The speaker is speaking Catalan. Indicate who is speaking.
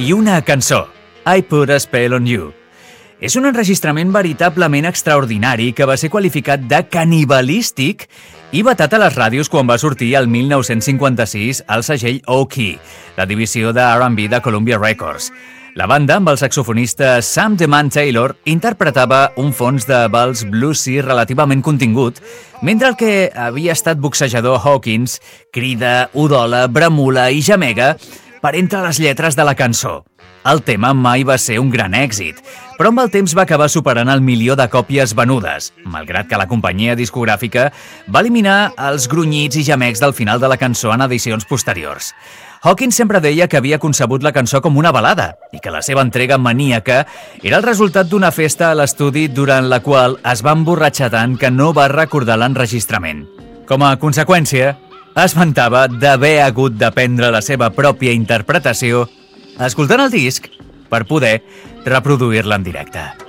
Speaker 1: i una cançó, I Put a Spell on You. És un enregistrament veritablement extraordinari que va ser qualificat de canibalístic i vetat a les ràdios quan va sortir el 1956 al segell OK, la divisió de R&B de Columbia Records. La banda, amb el saxofonista Sam DeMann Taylor, interpretava un fons de vals bluesy relativament contingut, mentre el que havia estat boxejador Hawkins crida, udola, bramula i gemega per entre les lletres de la cançó. El tema mai va ser un gran èxit, però amb el temps va acabar superant el 1.000.000 de còpies venudes, malgrat que la companyia discogràfica va eliminar els grunyits i gemecs del final de la cançó en edicions posteriors. Hawkins sempre deia que havia concebut la cançó com una balada i que la seva entrega maníaca era el resultat d'una festa a l'estudi durant la qual es va emborratxar tant que no va recordar l'enregistrament. Com a conseqüència, es vantava d'haver hagut de prendre la seva pròpia interpretació escoltant el disc per poder reproduir-la en directe.